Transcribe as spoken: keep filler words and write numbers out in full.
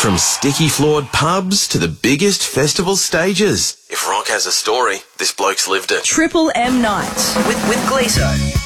From sticky-floored pubs to the biggest festival stages. If rock has a story, this bloke's lived it. Triple M Night with, with Gleeso.